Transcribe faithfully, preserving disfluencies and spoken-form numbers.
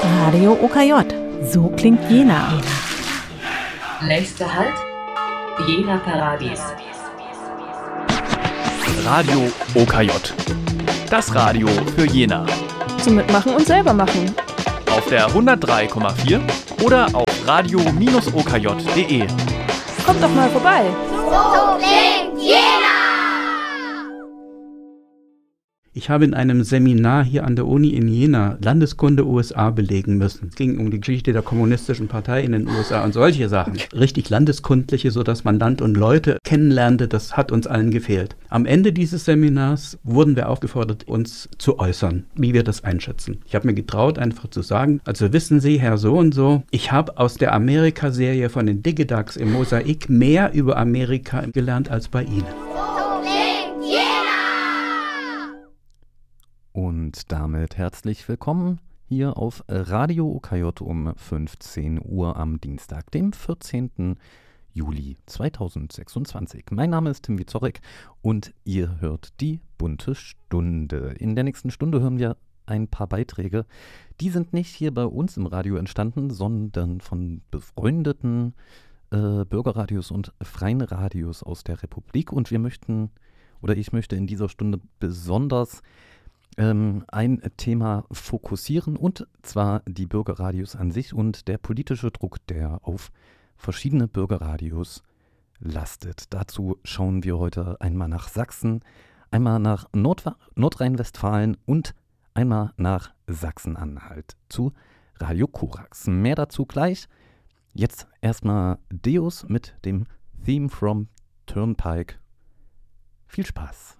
Radio O K J. So klingt Jena. Nächster Halt, Jena Paradies. Radio O K J. Das Radio für Jena. Zum Mitmachen und selber machen. Auf der hundertdrei Komma vier oder auf radio Bindestrich o k j punkt d e. Kommt doch mal vorbei. So klingt Jena! Ich habe in einem Seminar hier an der Uni in Jena Landeskunde U S A belegen müssen. Es ging um die Geschichte der kommunistischen Partei in den U S A und solche Sachen. Richtig landeskundliche, sodass man Land und Leute kennenlernte, das hat uns allen gefehlt. Am Ende dieses Seminars wurden wir aufgefordert, uns zu äußern, wie wir das einschätzen. Ich habe mir getraut, einfach zu sagen, also wissen Sie, Herr so und so, ich habe aus der Amerika-Serie von den Digidags im Mosaik mehr über Amerika gelernt als bei Ihnen. Und damit herzlich willkommen hier auf Radio O K J um fünfzehn Uhr am Dienstag, dem vierzehnten Juli zweitausendsechsundzwanzig. Mein Name ist Tim Wieczorek und ihr hört die bunte Stunde. In der nächsten Stunde hören wir ein paar Beiträge. Die sind nicht hier bei uns im Radio entstanden, sondern von befreundeten äh, Bürgerradios und freien Radios aus der Republik. Und wir möchten, oder ich möchte in dieser Stunde besonders ein Thema fokussieren, und zwar die Bürgerradios an sich und der politische Druck, der auf verschiedene Bürgerradios lastet. Dazu schauen wir heute einmal nach Sachsen, einmal nach Nord- Nordrhein-Westfalen und einmal nach Sachsen-Anhalt zu Radio Korax. Mehr dazu gleich. Jetzt erstmal Deus mit dem Theme from Turnpike. Viel Spaß!